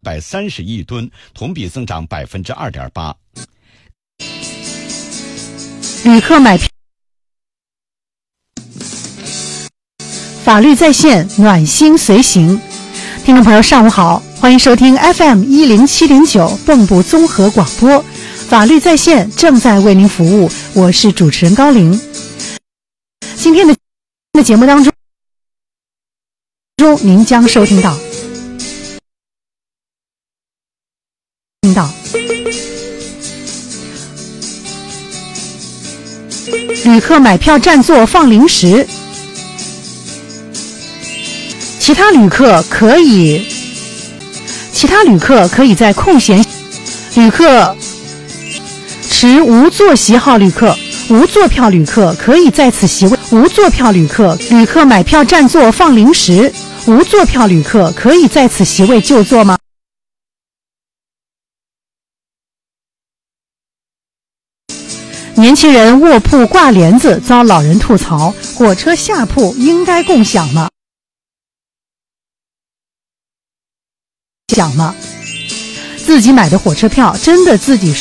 130亿吨，同比增长2.8%。 旅客买票，法律在线，暖心随行。听众朋友上午好，欢迎收听 FM107.9 蚌埠综合广播，法律在线正在为您服务，我是主持人高玲。今天的节目当中您将收听到旅客买票占座放零食，其他旅客可以在空闲，旅客持无座席号旅客、无座票旅客可以在此席位，无座票旅客买票占座放零食，无座票旅客可以在此席位就座吗？年轻人卧铺挂帘子遭老人吐槽，火车下铺应该共享吗？自己买的火车票真的自己